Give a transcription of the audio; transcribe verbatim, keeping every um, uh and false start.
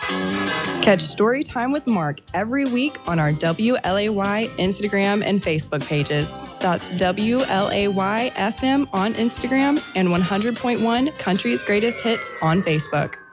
Catch Storytime with Mark every week on our W L A Y Instagram and Facebook pages. That's W L A Y F M on Instagram and one hundred point one Country's Greatest Hits on Facebook.